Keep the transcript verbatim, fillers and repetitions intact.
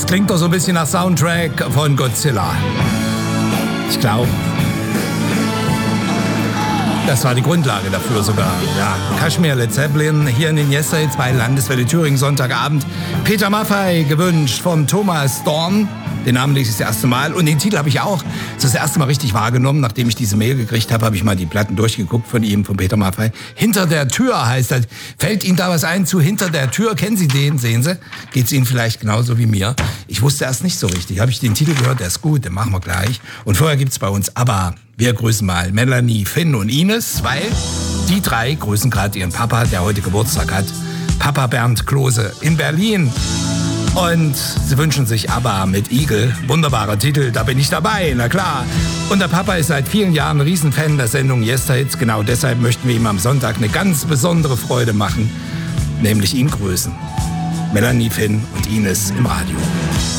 Das klingt doch so ein bisschen nach Soundtrack von Godzilla. Ich glaube, das war die Grundlage dafür sogar. Ja, Kashmir, Led Zeppelin, hier in den Yesterdays bei Landeswelle Thüringen, Sonntagabend. Peter Maffay, gewünscht vom Thomas Dorn. Den Namen lese ich das erste Mal. Und den Titel habe ich auch das erste Mal richtig wahrgenommen. Nachdem ich diese Mail gekriegt habe, habe ich mal die Platten durchgeguckt von ihm, von Peter Maffay. Hinter der Tür heißt das. Fällt Ihnen da was ein zu Hinter der Tür? Kennen Sie den? Sehen Sie? Geht's Ihnen vielleicht genauso wie mir? Ich wusste erst nicht so richtig. Habe ich den Titel gehört, der ist gut, den machen wir gleich. Und vorher gibt's bei uns ABBA. Wir grüßen mal Melanie, Finn und Ines, weil die drei grüßen gerade ihren Papa, der heute Geburtstag hat. Papa Bernd Klose in Berlin. Und sie wünschen sich ABBA mit Igel. Wunderbarer Titel, da bin ich dabei, na klar. Und der Papa ist seit vielen Jahren ein Riesenfan der Sendung Yesterhits. Genau deshalb möchten wir ihm am Sonntag eine ganz besondere Freude machen. Nämlich ihn grüßen. Melanie, Finn und Ines im Radio.